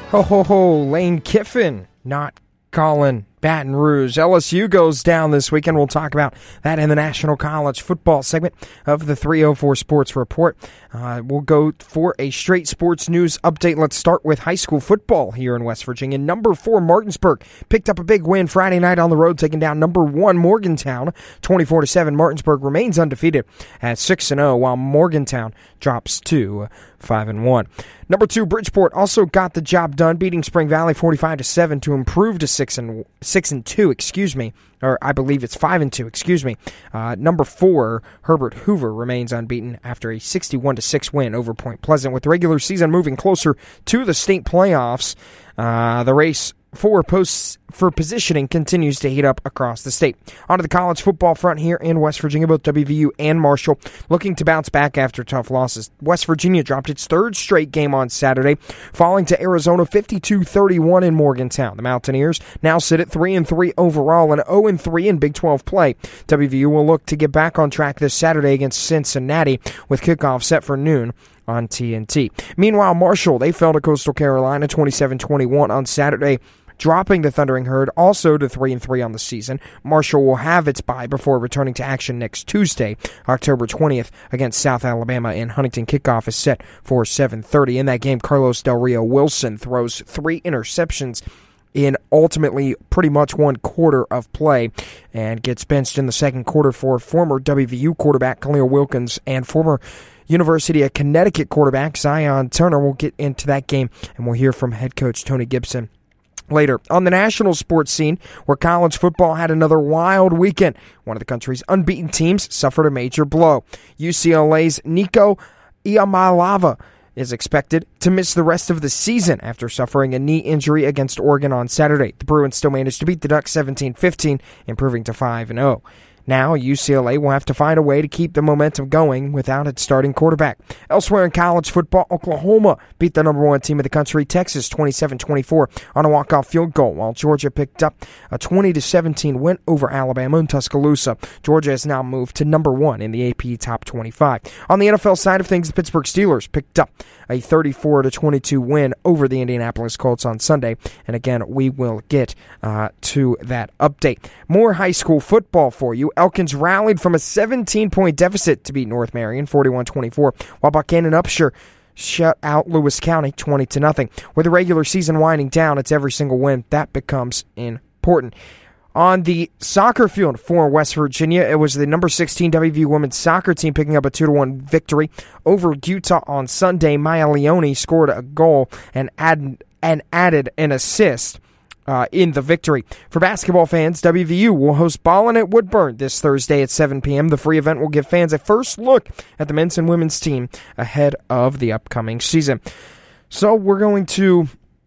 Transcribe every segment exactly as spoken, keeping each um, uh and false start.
Ho, ho, ho, Lane Kiffin, not Colin Baton Rouge. L S U goes down this weekend. We'll talk about that in the National College Football segment of the three oh four Sports Report. Uh, we'll go for a straight sports news update. Let's start with high school football here in West Virginia. Number four, Martinsburg, picked up a big win Friday night on the road, taking down number one, Morgantown, twenty-four to seven. Martinsburg remains undefeated at six and oh, while Morgantown drops to five and one. Number two, Bridgeport also got the job done, beating Spring Valley forty-five to seven to improve to six and six and two. Excuse me, or I believe it's five and two. Excuse me. Uh, number four, Herbert Hoover remains unbeaten after a sixty-one to six win over Point Pleasant. With the regular season moving closer to the state playoffs, uh, the race for posts for positioning continues to heat up across the state. Onto the college football front here in West Virginia, both W V U and Marshall looking to bounce back after tough losses. West Virginia dropped its third straight game on Saturday, falling to Arizona fifty-two thirty-one in Morgantown. The Mountaineers now sit at three and three overall and oh and three in Big twelve play. W V U will look to get back on track this Saturday against Cincinnati with kickoff set for noon on T N T. Meanwhile, Marshall, they fell to Coastal Carolina twenty-seven twenty-one on Saturday, dropping the Thundering Herd also to three and three on the season. Marshall will have its bye before returning to action next Tuesday, October twentieth, against South Alabama in Huntington. Kickoff is set for seven thirty. In that game, Carlos Del Rio Wilson throws three interceptions in ultimately pretty much one quarter of play and gets benched in the second quarter for former W V U quarterback Khalil Wilkins and former University of Connecticut quarterback Zion Turner. We'll get into that game, and we'll hear from head coach Tony Gibson later. On the national sports scene, where college football had another wild weekend, one of the country's unbeaten teams suffered a major blow. U C L A's Nico Iamaleava is expected to miss the rest of the season after suffering a knee injury against Oregon on Saturday. The Bruins still managed to beat the Ducks seventeen fifteen, improving to five and oh. Now, U C L A will have to find a way to keep the momentum going without its starting quarterback. Elsewhere in college football, Oklahoma beat the number one team of the country, Texas, twenty-seven twenty-four on a walk-off field goal, while Georgia picked up a twenty to seventeen win over Alabama in Tuscaloosa. Georgia has now moved to number one in the A P Top twenty-five. On the N F L side of things, the Pittsburgh Steelers picked up a thirty-four to twenty-two win over the Indianapolis Colts on Sunday. And again, we will get uh, to that update. More high school football for you. Elkins rallied from a seventeen-point deficit to beat North Marion forty-one twenty-four, while Buchanan Upshur shut out Lewis County twenty to nothing. With the regular season winding down, it's every single win that becomes important. On the soccer field for West Virginia, it was the number sixteen W V U women's soccer team picking up a two to one victory over Utah on Sunday. Maya Leone scored a goal and added, and added an assist Uh, in the victory. For basketball fans, W V U will host Ballin at Woodburn this Thursday at seven p.m. The free event will give fans a first look at the men's and women's team ahead of the upcoming season. So we're going to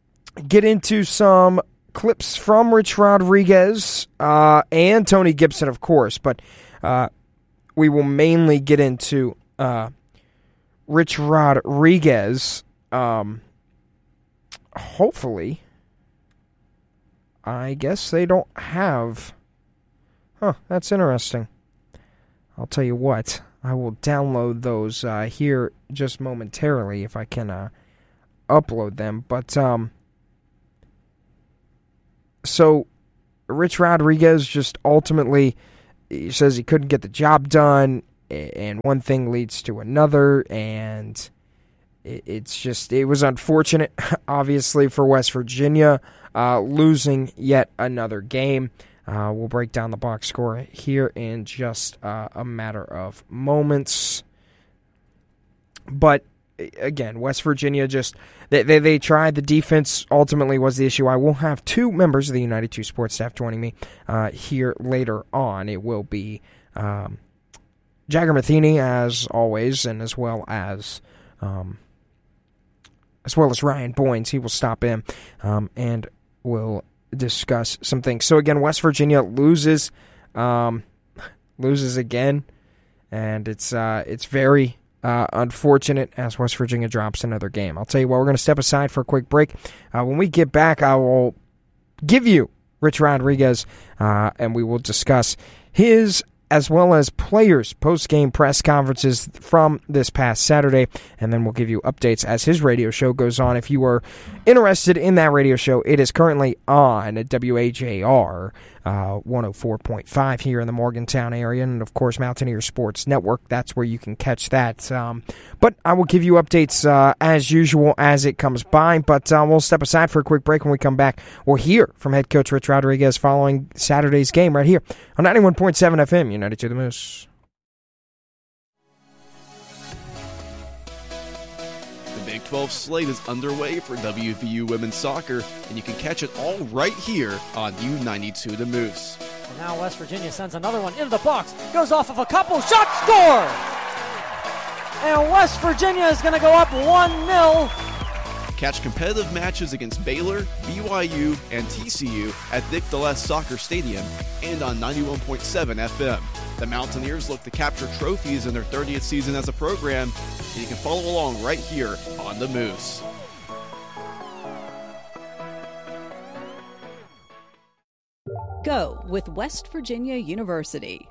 get into some clips from Rich Rodriguez uh, and Tony Gibson, of course, but uh, we will mainly get into uh, Rich Rodriguez, um, hopefully. I guess they don't have... Huh, that's interesting. I'll tell you what, I will download those uh, here just momentarily if I can uh, upload them. But, um... So, Rich Rodriguez just ultimately he says he couldn't get the job done, and one thing leads to another, and it's just... It was unfortunate, obviously, for West Virginia, Uh, losing yet another game. Uh, we'll break down the box score here in just uh, a matter of moments. But, again, West Virginia just, they, they, they tried. The defense ultimately was the issue. I will have two members of the United two Sports staff joining me uh, here later on. It will be um, Jagger Matheny, as always, and as well as... Um, as well as Ryan Boynes. He will stop in um, and will discuss some things. So again, West Virginia loses, um, loses again, and it's uh, it's very uh, unfortunate as West Virginia drops another game. I'll tell you what, we're going to step aside for a quick break. Uh, when we get back, I will give you Rich Rodriguez, uh, and we will discuss his as well as players' post-game press conferences from this past Saturday, and then we'll give you updates as his radio show goes on. If you are interested in that radio show, it is currently on W A J R uh, one oh four point five here in the Morgantown area, and of course Mountaineer Sports Network. That's where you can catch that. Um, but I will give you updates uh, as usual as it comes by, but uh, we'll step aside for a quick break. When we come back, we'll hear from head coach Rich Rodriguez following Saturday's game right here on ninety-one point seven F M, United to the Moose. The Big twelve slate is underway for W V U women's soccer, and you can catch it all right here on U ninety-two The Moose. And now West Virginia sends another one into the box, goes off of a couple, shot, score! And West Virginia is going to go up one nil. Catch competitive matches against Baylor, B Y U, and T C U at Dick DeLess Soccer Stadium and on ninety-one point seven F M. The Mountaineers look to capture trophies in their thirtieth season as a program, and you can follow along right here on The Moose. Go with West Virginia University.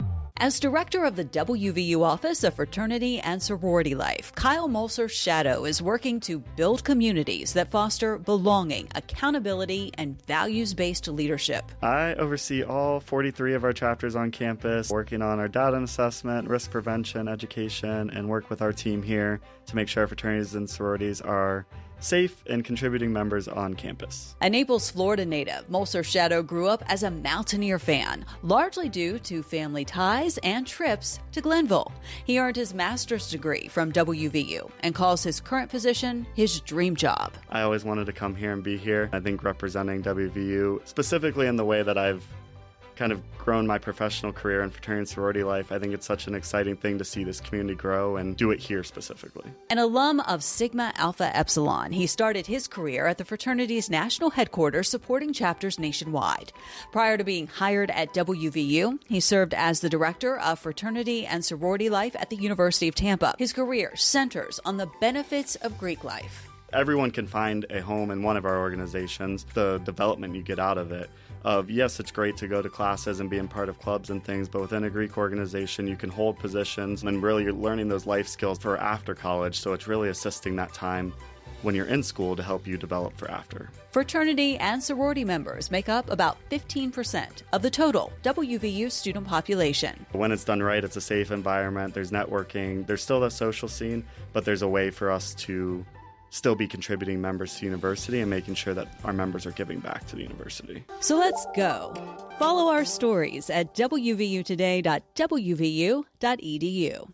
As director of the W V U Office of Fraternity and Sorority Life, Kyle Molser Shadow is working to build communities that foster belonging, accountability, and values-based leadership. I oversee all forty-three of our chapters on campus, working on our data assessment, risk prevention, education, and work with our team here to make sure our fraternities and sororities are safe and contributing members on campus. A Naples, Florida native, Molser Shadow grew up as a Mountaineer fan, largely due to family ties and trips to Glenville. He earned his master's degree from W V U and calls his current position his dream job. I always wanted to come here and be here. I think representing W V U, specifically in the way that I've kind of grown my professional career in fraternity and sorority life, I think it's such an exciting thing to see this community grow and do it here specifically. An alum of Sigma Alpha Epsilon, he started his career at the fraternity's national headquarters supporting chapters nationwide. Prior to being hired at W V U, he served as the director of fraternity and sorority life at the University of Tampa. His career centers on the benefits of Greek life. Everyone can find a home in one of our organizations. The development you get out of it, of yes, it's great to go to classes and being part of clubs and things, but within a Greek organization, you can hold positions and really you're learning those life skills for after college. So it's really assisting that time when you're in school to help you develop for after. Fraternity and sorority members make up about fifteen percent of the total W V U student population. When it's done right, it's a safe environment, there's networking, there's still the social scene, but there's a way for us to still be contributing members to the university and making sure that our members are giving back to the university. So let's go. Follow our stories at w v u today dot w v u dot e d u.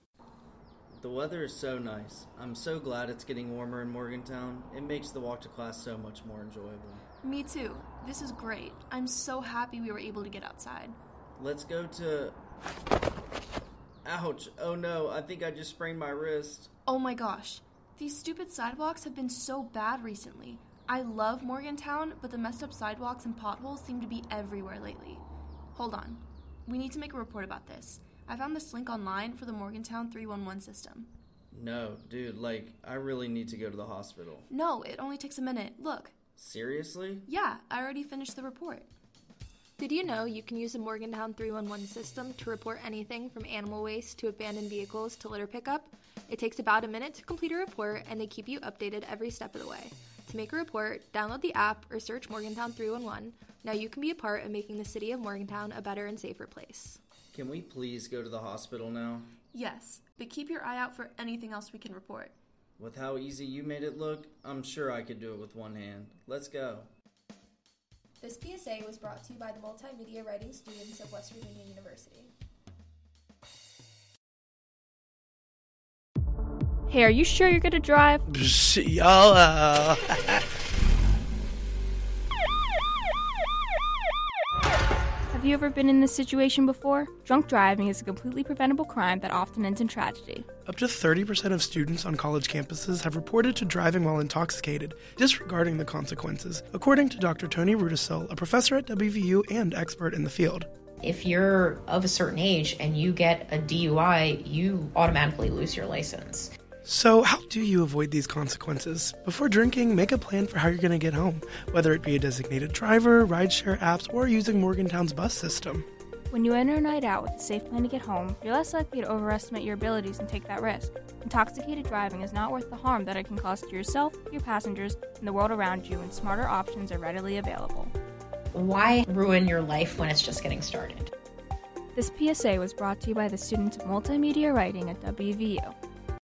The weather is so nice. I'm so glad it's getting warmer in Morgantown. It makes the walk to class so much more enjoyable. Me too. This is great. I'm so happy we were able to get outside. Let's go to... Ouch. Oh no, I think I just sprained my wrist. Oh my gosh. These stupid sidewalks have been so bad recently. I love Morgantown, but the messed up sidewalks and potholes seem to be everywhere lately. Hold on. We need to make a report about this. I found this link online for the Morgantown three one one system. No, dude, like, I really need to go to the hospital. No, it only takes a minute. Look. Seriously? Yeah, I already finished the report. Did you know you can use the Morgantown three one one system to report anything from animal waste to abandoned vehicles to litter pickup? It takes about a minute to complete a report, and they keep you updated every step of the way. To make a report, download the app or search Morgantown three one one. Now you can be a part of making the city of Morgantown a better and safer place. Can we please go to the hospital now? Yes, but keep your eye out for anything else we can report. With how easy you made it look, I'm sure I could do it with one hand. Let's go. This P S A was brought to you by the multimedia writing students of West Virginia University. Hey, are you sure you're gonna drive? YOLO. Have you ever been in this situation before? Drunk driving is a completely preventable crime that often ends in tragedy. Up to thirty percent of students on college campuses have reported to driving while intoxicated, disregarding the consequences, according to Doctor Tony Rudisill, a professor at W V U and expert in the field. If you're of a certain age and you get a D U I, you automatically lose your license. So how do you avoid these consequences? Before drinking, make a plan for how you're going to get home, whether it be a designated driver, rideshare apps, or using Morgantown's bus system. When you enter a night out with a safe plan to get home, you're less likely to overestimate your abilities and take that risk. Intoxicated driving is not worth the harm that it can cause to yourself, your passengers, and the world around you, and smarter options are readily available. Why ruin your life when it's just getting started? This P S A was brought to you by the students of multimedia writing at W V U.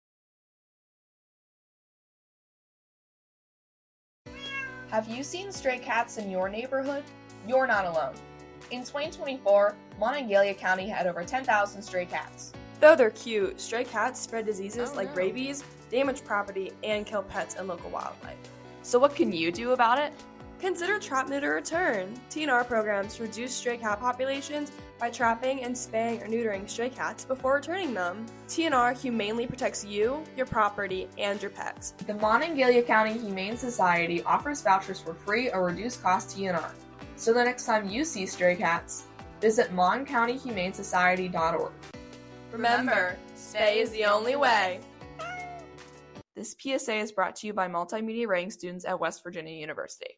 Have you seen stray cats in your neighborhood? You're not alone. In twenty twenty-four, Monongalia County had over ten thousand stray cats. Though they're cute, stray cats spread diseases Oh, like no. rabies, damage property, and kill pets and local wildlife. So what can you do about it? Consider Trap, Neuter, Return. T N R programs reduce stray cat populations by trapping and spaying or neutering stray cats before returning them. T N R humanely protects you, your property, and your pets. The Monongalia County Humane Society offers vouchers for free or reduced cost T N R. So the next time you see stray cats, visit mon county humane society dot org. Remember, spay is the only way. This P S A is brought to you by multimedia writing students at West Virginia University.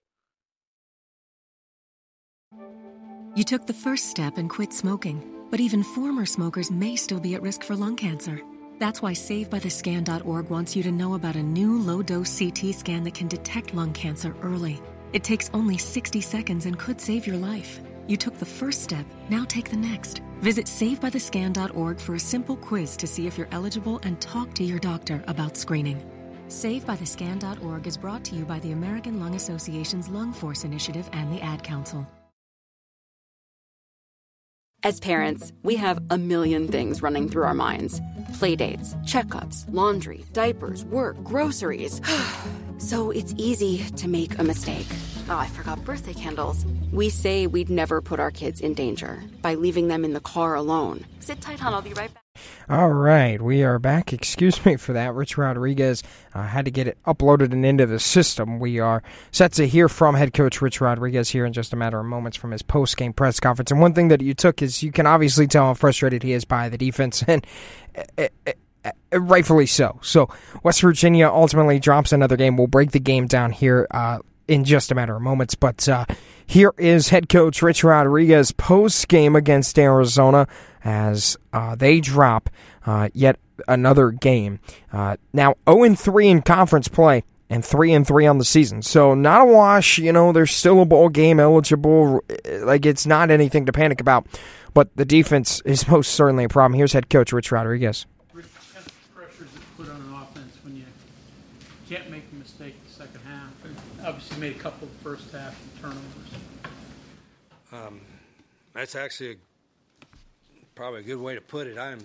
You took the first step and quit smoking, but even former smokers may still be at risk for lung cancer. That's why save by the scan dot org wants you to know about a new low-dose C T scan that can detect lung cancer early. It takes only sixty seconds and could save your life. You took the first step, now take the next. Visit save by the scan dot org for a simple quiz to see if you're eligible and talk to your doctor about screening. save by the scan dot org is brought to you by the American Lung Association's Lung Force Initiative and the Ad Council. As parents, we have a million things running through our minds. Playdates, checkups, laundry, diapers, work, groceries. So it's easy to make a mistake. Oh, I forgot birthday candles. We say we'd never put our kids in danger by leaving them in the car alone. Sit tight, hon. I'll be right back. All right, we are back. Excuse me for that. Rich Rodriguez uh, had to get it uploaded and into the system. We are set to hear from head coach Rich Rodriguez here in just a matter of moments from his post-game press conference. And one thing that you took is you can obviously tell how frustrated he is by the defense, and uh, uh, uh, rightfully so. So West Virginia ultimately drops another game. We'll break the game down here uh, in just a matter of moments. But uh, here is head coach Rich Rodriguez post-game against Arizona as uh, they drop uh, yet another game. Uh, now oh and three in conference play and three and three on the season. So not a wash, you know, they're still a bowl game eligible. Like, it's not anything to panic about. But the defense is most certainly a problem. Here's head coach Rich Rodriguez. Rich, what kind of pressures it put on an offense when you can't make a mistake in the second half? And obviously made a couple of the first half turnovers. Um, that's actually a probably a good way to put it. I'm.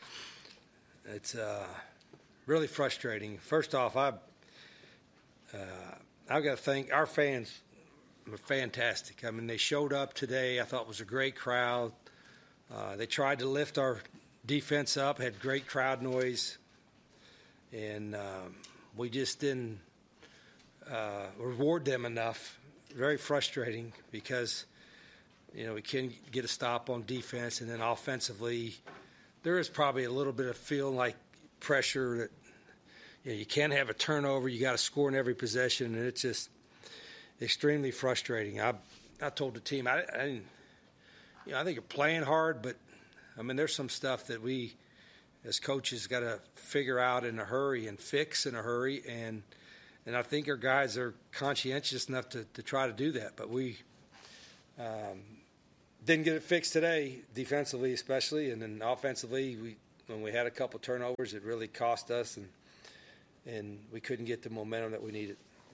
It's uh, really frustrating. First off, I uh, I've got to thank our fans. Were fantastic. I mean, they showed up today. I thought it was a great crowd. Uh, they tried to lift our defense up. Had great crowd noise, and um, we just didn't uh, reward them enough. Very frustrating because. You know, we can get a stop on defense, and then offensively, there is probably a little bit of feeling like pressure that you know, you can't have a turnover. You got to score in every possession, and it's just extremely frustrating. I I told the team I, I didn't, you know, I think you're playing hard, but I mean, there's some stuff that we as coaches got to figure out in a hurry and fix in a hurry, and and I think our guys are conscientious enough to to try to do that, but we. Um, Didn't get it fixed today, defensively especially, and then offensively, we when we had a couple turnovers, it really cost us, and and we couldn't get the momentum that we needed.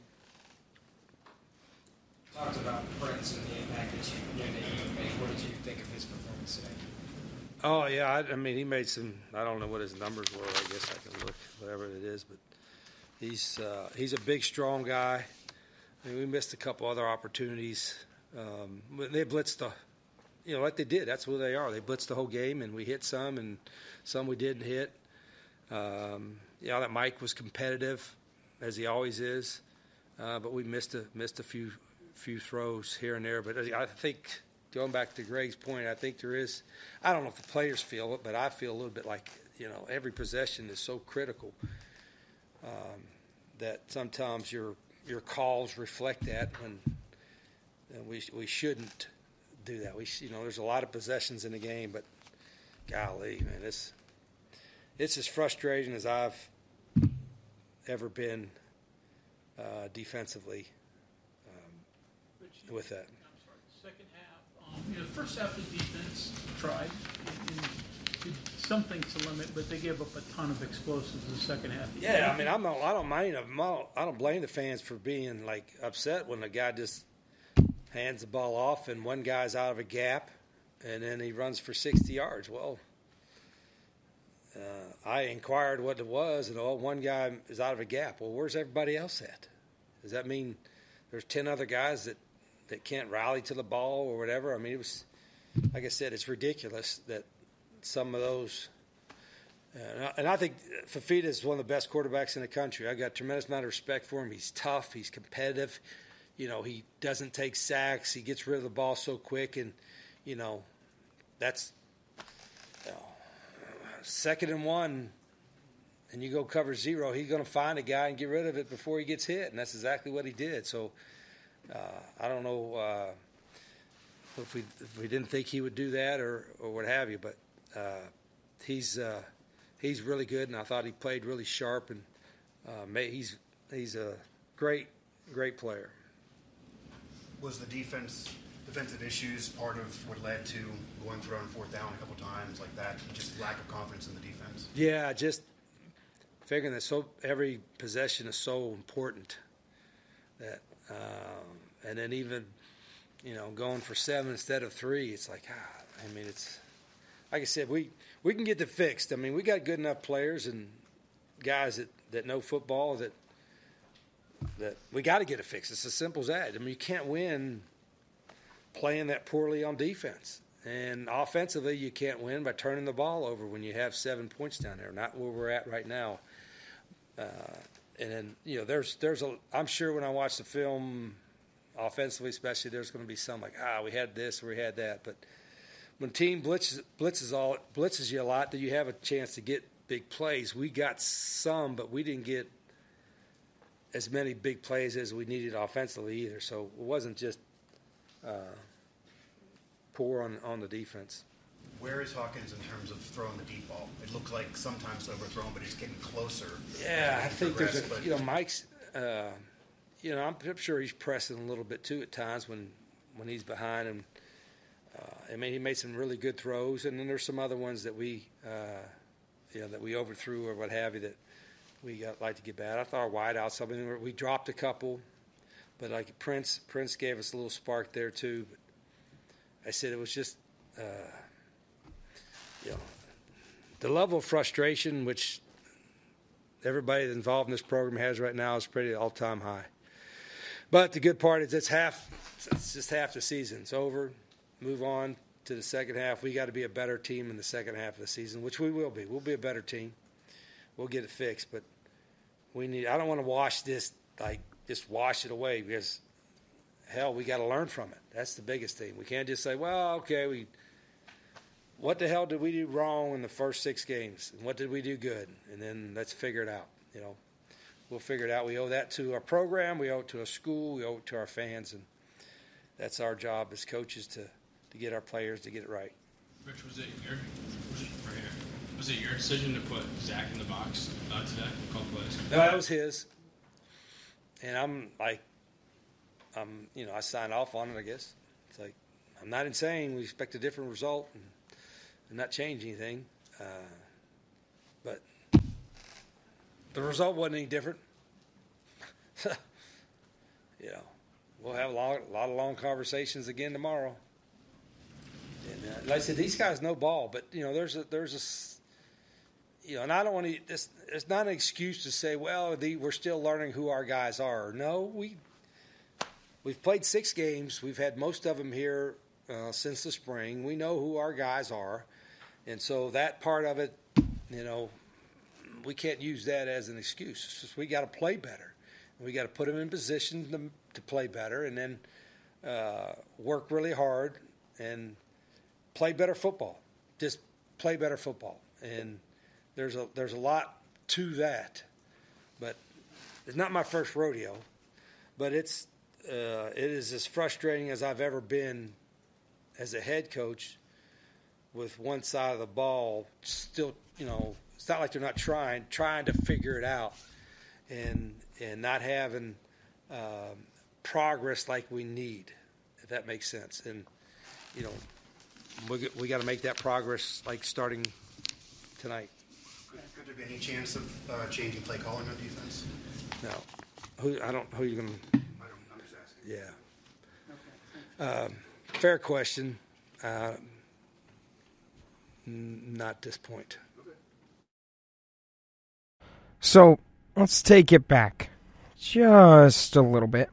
Talked about Prince and the impact that you, you know, that you made. What did you think of his performance today? Oh yeah, I, I mean he made some. I don't know what his numbers were. I guess I can look whatever it is, but he's uh, he's a big, strong guy. I mean, we missed a couple other opportunities. Um, they blitzed the. You know, like they did. That's who they are. They blitzed the whole game, and we hit some, and some we didn't hit. Um, you know, that Mike was competitive, as he always is, uh, but we missed a missed a few few throws here and there. But I think, going back to Greg's point, I think there is. I don't know if the players feel it, but I feel a little bit like you know every possession is so critical um, that sometimes your your calls reflect that when and we we shouldn't do that. We, you know, there's a lot of possessions in the game, but golly, man, it's it's as frustrating as I've ever been uh, defensively um, with that. I'm sorry, second half. Um, you know, the first half of the defense tried and, and did something to limit, but they gave up a ton of explosives in the second half. Yeah, I mean, I'm not, I don't mind. I'm not, I don't blame the fans for being like upset when the guy just hands the ball off and one guy's out of a gap, and then he runs for sixty yards. Well, uh, I inquired what it was, and oh, one guy is out of a gap. Well, where's everybody else at? Does that mean there's ten other guys that, that can't rally to the ball or whatever? I mean, it was, like I said, it's ridiculous that some of those uh, – and I think Fifita is one of the best quarterbacks in the country. I got a tremendous amount of respect for him. He's tough. He's competitive. You know, he doesn't take sacks. He gets rid of the ball so quick. And, you know, that's you know, second and one, and you go cover zero, he's going to find a guy and get rid of it before he gets hit. And that's exactly what he did. So uh, I don't know uh, if, we, if we didn't think he would do that or, or what have you. But uh, he's uh, he's really good, and I thought he played really sharp. And uh, may, he's he's a great, great player. Was the defense defensive issues part of what led to going for it on fourth down a couple times like that? Just lack of confidence in the defense. Yeah, just figuring that so every possession is so important that, um, and then even you know going for seven instead of three, it's like ah, I mean it's like I said, we we can get it fixed. I mean we got good enough players and guys that, that know football that. that we got to get it fixed. It's as simple as that. I mean, you can't win playing that poorly on defense. And offensively, you can't win by turning the ball over when you have seven points down there, not where we're at right now. Uh, and then, you know, there's, there's a, I'm sure when I watch the film, offensively especially, there's going to be some like, ah, we had this or we had that. But when team blitzes, blitzes, all, blitzes you a lot, do you have a chance to get big plays? We got some, but we didn't get as many big plays as we needed offensively either. So it wasn't just uh, poor on, on the defense. Where is Hawkins in terms of throwing the deep ball? It looked like sometimes overthrown, but he's getting closer. Yeah, I think there's a, you know, Mike's, uh, you know, I'm, I'm sure he's pressing a little bit too at times when, when he's behind him. Uh, I mean, he made some really good throws, and then there's some other ones that we, uh, you know, that we overthrew or what have you that, we got like to get bad. I thought our wideouts, something we dropped a couple, but like Prince, Prince gave us a little spark there too. But I said it was just, uh, you know, the level of frustration which everybody that's involved in this program has right now is pretty all-time high. But the good part is it's half, it's just half the season. It's over. Move on to the second half. We got to be a better team in the second half of the season, which we will be. We'll be a better team. We'll get it fixed, but we need. I don't want to wash this like just wash it away because hell, we got to learn from it. That's the biggest thing. We can't just say, well, okay, we. What the hell did we do wrong in the first six games? And what did we do good? And then let's figure it out. You know, we'll figure it out. We owe that to our program. We owe it to our school. We owe it to our fans, and that's our job as coaches to to get our players to get it right. Rich, was it your was it right here? Was it your decision to put Zach in the box uh, today? Call plays. No, that was his. And I'm like, I'm you know I signed off on it. I guess it's like I'm not insane. We expect a different result and, and not change anything. Uh, but the result wasn't any different. You know, we'll have a lot, a lot of long conversations again tomorrow. And uh, like I said, these guys know ball, but you know, there's a there's a you know, and I don't want to. This it's not an excuse to say, well, the, we're still learning who our guys are. No, we we've played six games. We've had most of them here uh, since the spring. We know who our guys are, and so that part of it, you know, we can't use that as an excuse. It's just we got to play better. We got to put them in position to, to play better, and then uh, work really hard and play better football. Just play better football. And there's a there's a lot to that, but it's not my first rodeo. But it's uh, it is as frustrating as I've ever been as a head coach, with one side of the ball still, you know, it's not like they're not trying, trying to figure it out, and and not having um, progress like we need, if that makes sense. And you know, we we got to make that progress like starting tonight. Could, could there be any chance of uh, changing play calling on defense? No, who I don't who you gonna. I don't, I'm just asking. Yeah. Um, fair question. Uh, n- not this point. So let's take it back just a little bit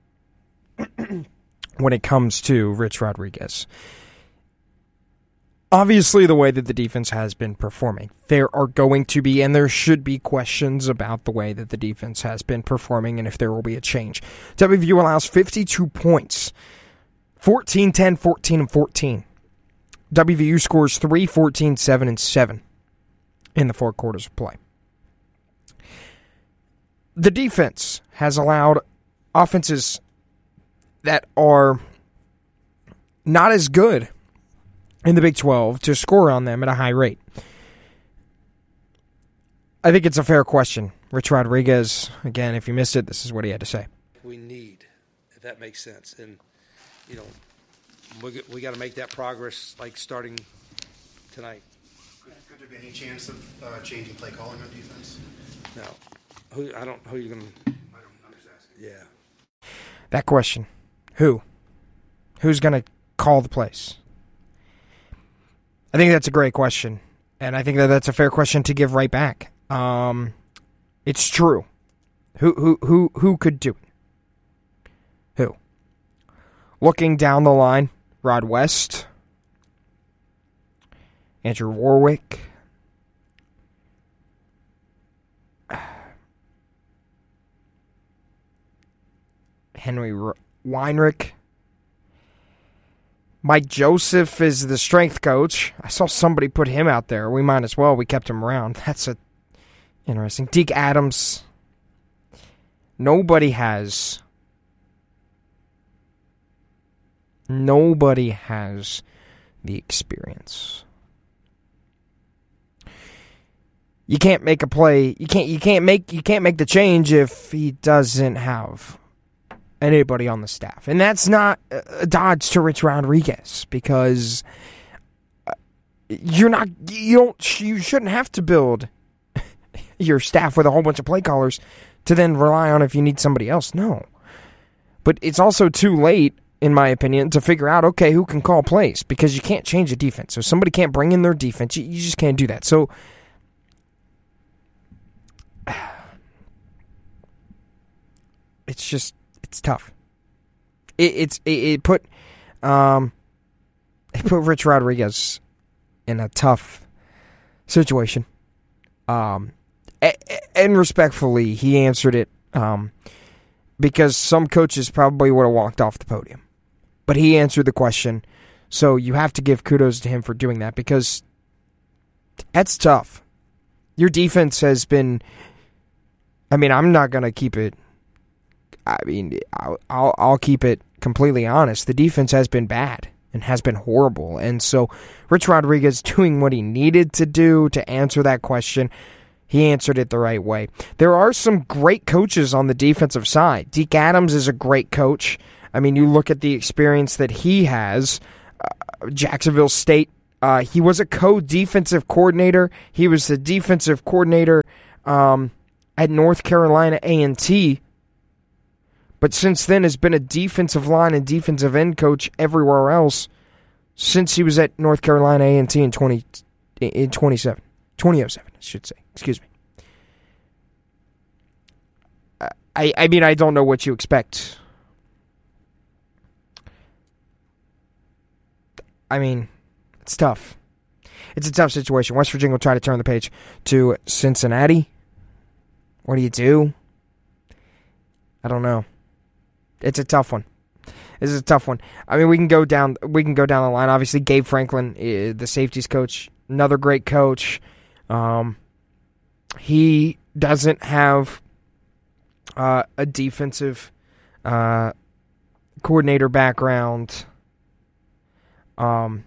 when it comes to Rich Rodriguez. Obviously, the way that the defense has been performing, there are going to be and there should be questions about the way that the defense has been performing and if there will be a change. W V U allows fifty-two points, fourteen, ten, fourteen, and fourteen. W V U scores three, fourteen, seven, and seven in the four quarters of play. The defense has allowed offenses that are not as good in the Big twelve to score on them at a high rate. I think it's a fair question. Rich Rodriguez, again, if you missed it, this is what he had to say. We need, if that makes sense. And, you know, we, we got to make that progress like starting tonight. Could, could there be any chance of uh, changing play calling on defense? No. Who I don't. Who you gonna? I don't. I'm just asking. Yeah. That question, who, who's gonna call the plays? I think that's a great question, and I think that that's a fair question to give right back. Um, it's true. Who who who who could do it? Who? Looking down the line, Rod West, Andrew Warwick. Henry Weinrich. Mike Joseph is the strength coach. I saw somebody put him out there. We might as well. We kept him around. That's a interesting. Deke Adams. Nobody has. Nobody has the experience. You can't make a play. You can't. You can't make. You can't make the change if he doesn't have anybody on the staff. And that's not a dodge to Rich Rodriguez, because you're not, you don't, you shouldn't have to build your staff with a whole bunch of play callers to then rely on if you need somebody else. No. But it's also too late, in my opinion, to figure out, okay, who can call plays, because you can't change a defense. So somebody can't bring in their defense. You, you just can't do that. So it's just, it's tough. It, it's it, it put um it put Rich Rodriguez in a tough situation. Um, and respectfully, he answered it um because some coaches probably would have walked off the podium, but he answered the question. So you have to give kudos to him for doing that, because that's tough. Your defense has been. I mean, I'm not gonna keep it. I mean, I'll, I'll I'll keep it completely honest. The defense has been bad and has been horrible. And so Rich Rodriguez doing what he needed to do to answer that question, he answered it the right way. There are some great coaches on the defensive side. Deke Adams is a great coach. I mean, you look at the experience that he has. Uh, Jacksonville State, uh, he was a co-defensive coordinator. He was the defensive coordinator um, at North Carolina A and T. But since then has been a defensive line and defensive end coach everywhere else since he was at North Carolina A and T in twenty in twenty-seven, twenty oh seven, I should say. Excuse me. I I mean, I don't know what you expect. I mean, it's tough. It's a tough situation. West Virginia will try to turn the page to Cincinnati. What do you do? I don't know. It's a tough one. This is a tough one. I mean, we can go down. We can go down the line. Obviously, Gabe Franklin, the safeties coach, another great coach. Um, he doesn't have uh, a defensive uh, coordinator background. Um,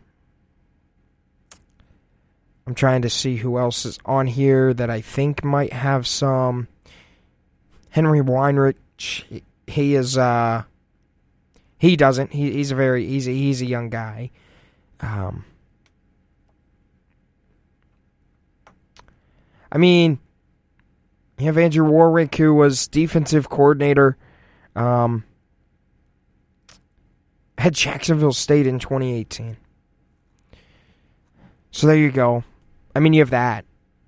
I'm trying to see who else is on here that I think might have some. Henry Weinrich, he is, uh, he doesn't. He, he's a very, he's a, he's a young guy. Um, I mean, you have Andrew Warwick, who was defensive coordinator, um, at Jacksonville State in twenty eighteen. So there you go. I mean, you have that.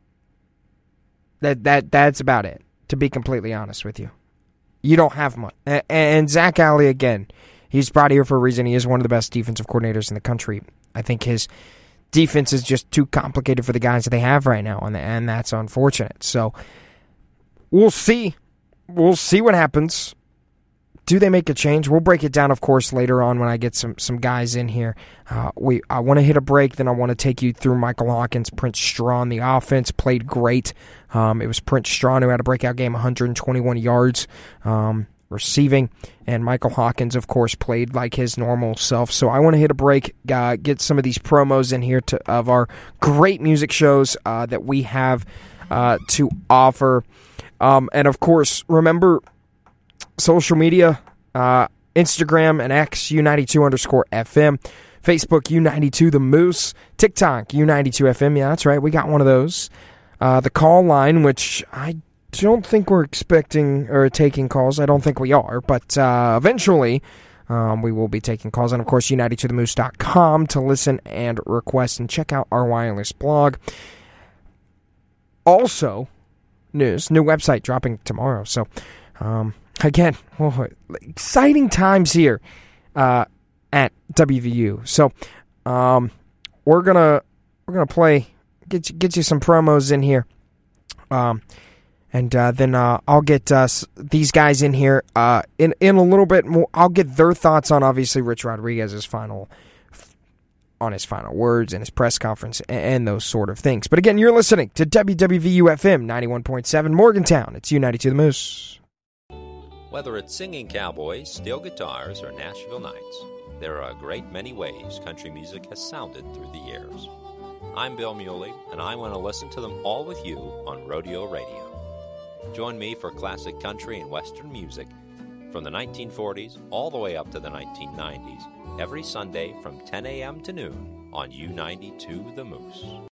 That that that's about it, to be completely honest with you. You don't have much. And, and Zach Alley, again, he's brought here for a reason. He is one of the best defensive coordinators in the country. I think his defense is just too complicated for the guys that they have right now, and, and that's unfortunate. So we'll see. We'll see what happens. Do they make a change? We'll break it down, of course, later on when I get some, some guys in here. Uh, we I want to hit a break, then I want to take you through Michael Hawkins. Prince Strawn, the offense, played great. Um, it was Prince Strawn who had a breakout game, one hundred twenty-one yards um, receiving, and Michael Hawkins, of course, played like his normal self. So I want to hit a break, uh, get some of these promos in here to, of our great music shows uh, that we have uh, to offer. Um, and, of course, remember... social media, uh, Instagram and X, U ninety-two underscore F M. Facebook, U ninety-two The Moose. TikTok, U ninety-two F M. Yeah, that's right. We got one of those. Uh, the call line, which I don't think we're expecting or taking calls. I don't think we are. But uh, eventually, um, we will be taking calls. And, of course, U ninety-two the moose dot com to listen and request and check out our wireless blog. Also, news. New website dropping tomorrow. So, um... Again, well, exciting times here uh, at W V U. So um, we're gonna we're gonna play get you, get you some promos in here, um, and uh, then uh, I'll get uh, these guys in here uh, in in a little bit more. I'll get their thoughts on obviously Rich Rodriguez's final on his final words and his press conference and, and those sort of things. But again, you're listening to W W V U F M ninety-one point seven Morgantown. It's U ninety-two The Moose. Whether it's singing cowboys, steel guitars, or Nashville Nights, there are a great many ways country music has sounded through the years. I'm Bill Muley, and I want to listen to them all with you on Rodeo Radio. Join me for classic country and western music from the nineteen forties all the way up to the nineteen nineties, every Sunday from ten a.m. to noon on U ninety-two The Moose.